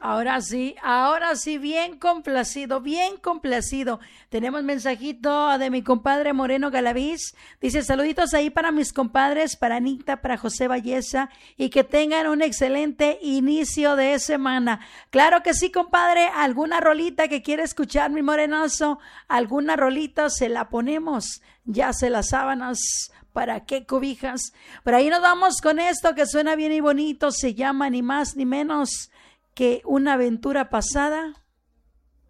Ahora sí, bien complacido, bien complacido. Tenemos mensajito de mi compadre Moreno Galaviz. Dice, saluditos ahí para mis compadres, para Anita, para José Valleza, y que tengan un excelente inicio de semana. Claro que sí, compadre. ¿Alguna rolita que quiere escuchar, mi morenoso? ¿Alguna rolita? Se la ponemos. Ya se las sábanas. ¿Para qué cobijas? Por ahí nos vamos con esto que suena bien y bonito. Se llama ni más ni menos que Una aventura pasada